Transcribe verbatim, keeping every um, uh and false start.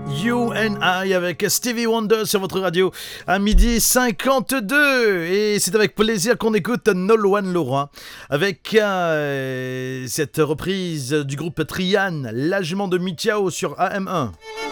You and I avec Stevie Wonder sur votre radio à midi cinquante-deux. Et c'est avec plaisir qu'on écoute Nolwenn Leroy avec euh, cette reprise du groupe Trian, La jument de Mithiao sur A M un.